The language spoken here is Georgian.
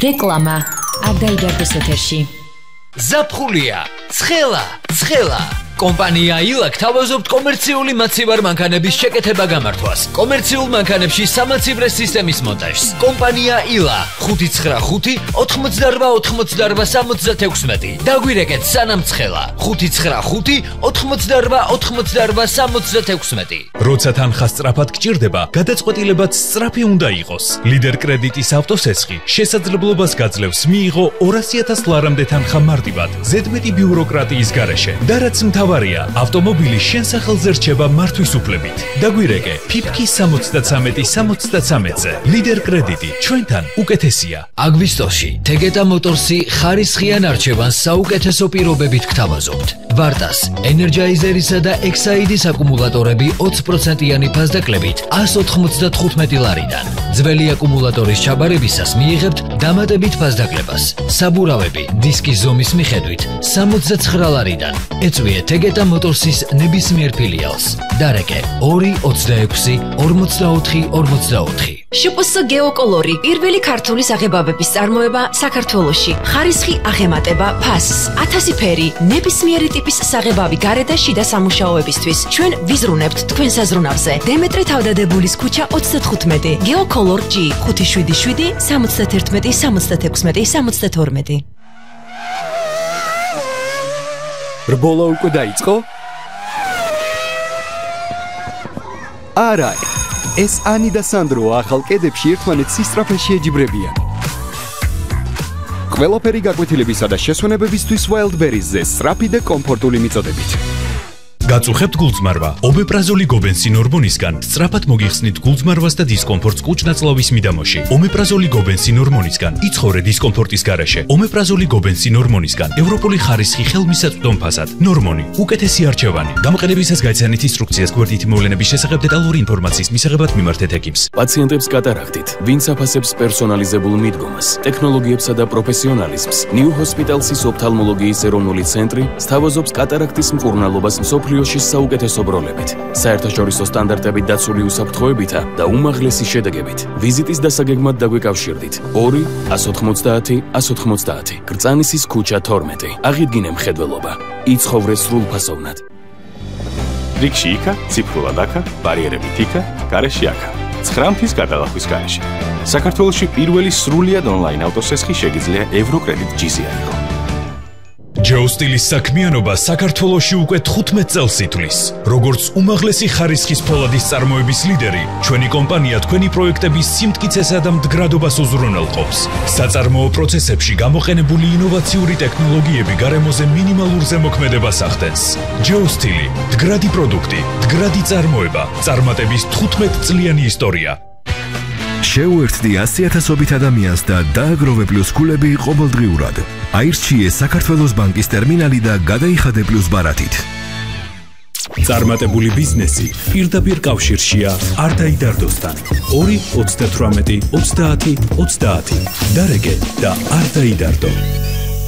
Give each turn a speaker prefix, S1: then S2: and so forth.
S1: რეკლამა არ დაიდარდეს ეთერში.
S2: ზაფხულია, ცხელა. კომპანია ილა გთავაზობთ კომერციული მაცივარ მანქანების შეკეთება გამართვას. კომერციულ მანქანებში სამაცივრე სისტემის მონტაჟს. კომპანია ილა 595 88 76. დაგვირეკეთ სანამ ცხელა 595 88 76.
S3: როცა თანხა სწრაფად გჭირდება, გადაწყვეტილებაც სწრაფი უნდა იყოს. ლიდერ კრედიტის ავტოსესხი შესაძლებლობას გაძლევს მიიღო 200,000 ლარამდე თანხა მარტივად, ზედმეტი ბიუროკრატიის გარეშე. და რაც მთავარია, ავტომობილი შენ სახელზე რჩება მართვის უფლებით. დაგვირეკე ფიფკი 73-ზე. ლიდერ კრედიტი ჩვენთან უკეთესია.
S2: აგვისტოში თეგეტა მოტორსი ხარისხიან არჩევანს საუკეთესო პირობებით გთავაზობთ. ვარტას, ენერჯაიზერისა და ექსაიდის აკუმულატორები 20%-იანი ფასდაკლებით 195 ლარიდან. ძველი აკუმულატორის ჩაბარებისას მიიღებთ დამატებით ფასდაკლებას. საბურავები დისკის ზომის მიხედვით 69 ლარიდან. ეწვიეთ თეგეტა მოტორსის ნებისმიერ ფილიალს. დარეკე 226 44 44.
S4: შპს გეოკოლორი, პირველი ქართული საღებავების წარმოება საქართველოში. ხარისხი აღემატება ფასს, 1000 ფერი, ნებისმიერი ტიპის საღებავი გარე და შიდა სამუშაოებისთვის. ჩვენ ვიზრუნებთ თქვენ საზრუნავზე. დემეტრე თავდადებულის ქუჩა 35, გეოკოლორ G 577 71 76 72.
S5: რბოლა უკვე დაიწყო? არა, ეს ანი და სანდრო ახალ კედებში ერთმანეთს სისწრაფეში ეჯიბრებიან. ყველაფერი გაკვეთილებისა და შესვენებებისთვის Wildberries-ზე სწრაფი და კომფორტული მიწოდებით.
S3: გაწუხებთ გულწმარვა. ომეპრაზოლი გობენსინ ჰორმონისგან სწრაფად მოგიხსნით გულწმარვას და დისკომფორტს კუჭ-ნაწლავის მიდამოში. ომეპრაზოლი გობენსინ ჰორმონისგან იცხოვრე დისკომფორტის გარეშე. ომეპრაზოლი გობენსინ ჰორმონისგან ევროპული ხარისხი ხელმისაწვდომ ფასად. ნორმონი უკეთესი არჩევანი. გამოყენებისას გაიცანით ინსტრუქციას გვერდითი მოვლენების შესახებ დეტალური ინფორმაციის მისაღებად მიმართეთ ეკიპს.
S6: პაციენტებს კატარაქტით, ვინც აფასებს პერსონალიზებულ მიდგომას, ტექნოლოგიებსა და პროფესიონალიზმს, New Hospital-ის ოფთალმოლოგიის ეროვნული ცენტრი სთავაზობს კატარაქტის მკურნალობას მსოფლიოში საუკეთესო ბროლებით, საერთაშორისო სტანდარტებით დაცული უსაფრთხოებითა და უმაღლესი შედეგებით. ვიზიტის დასაგეგმად დაგვიკავშირდით 2-190-190, კრწანისის ქუჩა 12. აღიდგინე მხედველობა, იცხოვრე სრულფასოვნად.
S7: რიგში იქა, ციფრულად აქა, ბარიერებით იქა, გარეშე აქა. 9 მთის გადალახვის გარეშე. საქართველოში პირველი სრულიად ონლაინ ავტოსესხი შეგიძლია ევროკრედიტ G-ზე აიღო.
S3: ჯეოსტილის საქმიანობა საქართველოში უკვე 15 წელს ითვლის. როგორც უმაღლესი ხარისხის ფოლადის წარმოების ლიდერი, ჩვენი კომპანია თქვენი პროექტების სიმტკიცესა და მდგრადობას უზრუნველყოფს. საწარმოო პროცესებში გამოყენებული ინოვაციური ტექნოლოგიები გარემოზე მინიმალურ ზემოქმედებას ახდენს. ჯეოსტილი, მდგრადი პროდუქტი, მდგრადი წარმოება, წარმატების 15 წლიანი ისტორია.
S8: შეუერთდი 100,000-ობით ადამიანს და დააგროვე პლუს ქულები ყოველდღიურად. აირჩიე საქართველოს ბანკის ტერმინალი და გადაიხადე პლუს ბარათით.
S3: წარმატებული ბიზნესი პირდაპირ კავშირშია არ დაიდარდოსთან. 2-18-30-30. დარეგე და არ დაიდარდო.